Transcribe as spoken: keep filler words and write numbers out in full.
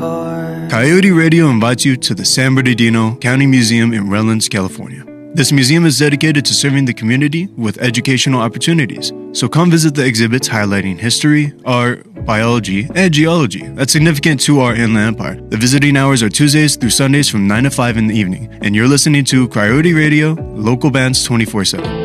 Coyote Radio invites you to the San Bernardino County Museum in Redlands, California. This museum is dedicated to serving the community with educational opportunities. So come visit the exhibits highlighting history, art, biology, and geology that's significant to our inland empire. The visiting hours are Tuesdays through Sundays from nine to five in the evening. And you're listening to Coyote Radio, local bands twenty-four seven.